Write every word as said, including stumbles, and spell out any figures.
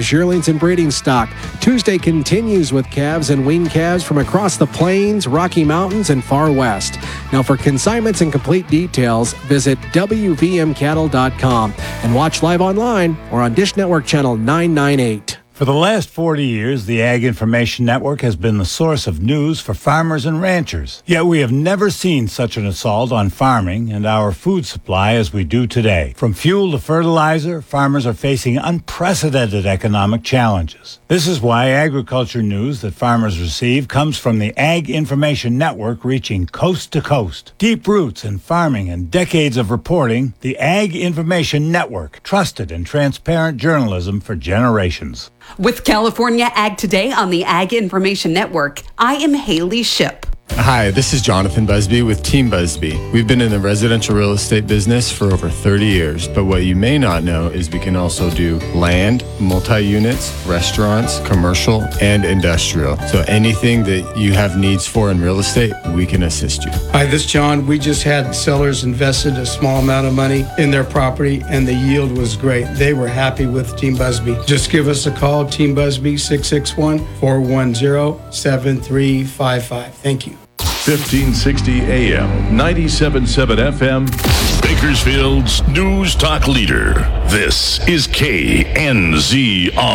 calves, yearlings, and breeding stock. Tuesday continues with calves and weaned calves from across the plains, Rocky Mountains, and far west. Now, for consignments and complete details, visit W V M cattle dot com and watch live online or on Dish Network Channel nine ninety-eight. For the last forty years, the Ag Information Network has been the source of news for farmers and ranchers. Yet we have never seen such an assault on farming and our food supply as we do today. From fuel to fertilizer, farmers are facing unprecedented economic challenges. This is why agriculture news that farmers receive comes from the Ag Information Network, reaching coast to coast. Deep roots in farming and decades of reporting, the Ag Information Network, trusted and transparent journalism for generations. With California Ag Today on the Ag Information Network, I am Haley Ship. Hi, this is Jonathan Busby with Team Busby. We've been in the residential real estate business for over thirty years, but what you may not know is we can also do land, multi-units, restaurants, commercial, and industrial. So anything that you have needs for in real estate, we can assist you. Hi, this is John. We just had sellers invested a small amount of money in their property, and the yield was great. They were happy with Team Busby. Just give us a call, Team Busby, six six one, four one zero, seven three five five. Thank you. fifteen sixty A M, ninety-seven point seven F M, Bakersfield's News Talk leader. This is K N Z R.